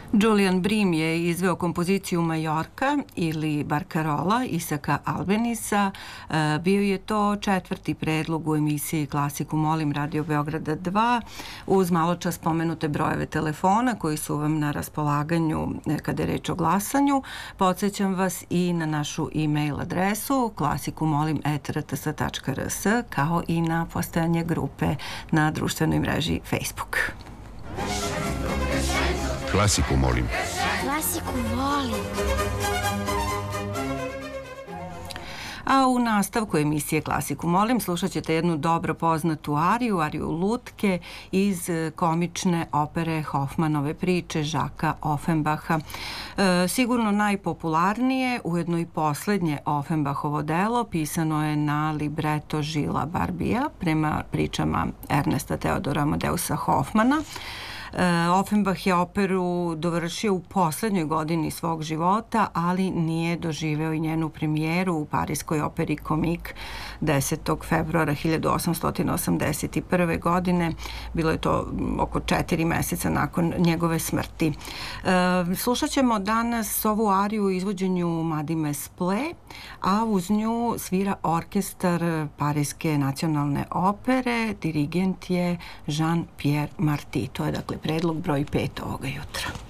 Julian Brim je izveo kompoziciju Majorka ili Barcarola Isaka Albenisa. Bio je to četvrti predlog u emisiji Klasiku molim Radio Beograda 2 uz maločas spomenute brojeve telefona koji su vam na raspolaganju kada je reč o glasanju. Podsećam vas i na našu e-mail adresu klasikumolim@rts.rs kao i na postojanje grupe na društvenoj mreži Facebook. Klasiku molim. Klasiku volim. A u nastavku emisije Klasiku molim slušat ćete jednu dobro poznatu ariju Lutke iz komične opere Hoffmanove priče Žaka Offenbacha. Sigurno najpopularnije, ujedno i poslednje Offenbachovo delo, pisano je na libreto Žila Barbija prema pričama Ernesta Teodora Amadeusa Hoffmana. Offenbach je operu dovršio u poslednjoj godini svog života, ali nije doživeo i njenu premijeru u Parijskoj operi Comique 10. februara 1881. godine. Bilo je to oko 4 meseca nakon njegove smrti. Slušat ćemo danas ovu ariju u izvođenju Madame Splé, a uz nju svira orkestar Parijske nacionalne opere, dirigent je Jean-Pierre Marty. To je dakle predlog broj 5 ovoga jutra.